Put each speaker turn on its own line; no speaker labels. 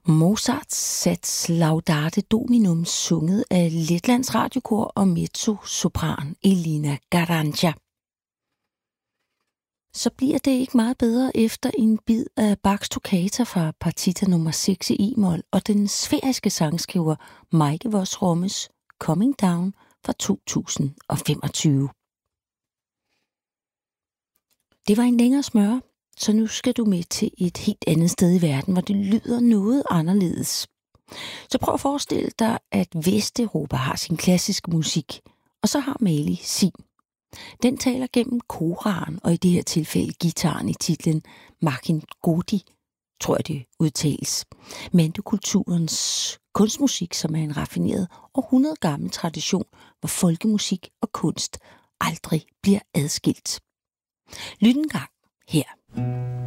Mozarts sats Laudate Dominum, sunget af Letlands Radiokor og mezzosopran Elina Garanca. Så bliver det ikke meget bedre efter en bid af Bachs toccata fra partita nummer 6 i e-mol og den sfæriske sangskriver Meike Voss Rommes Coming Down fra 2025. Det var en længere smøre, så nu skal du med til et helt andet sted i verden, hvor det lyder noget anderledes. Så prøv at forestille dig, at Vesteuropa har sin klassiske musik, og så har Mali sin. Den taler gennem koraen, og i det her tilfælde gitaren i titlen Makin Godi, tror jeg det udtales. Mandekulturens kunstmusik, som er en raffineret århundrede gammel tradition, hvor folkemusik og kunst aldrig bliver adskilt. Lyt en gang her.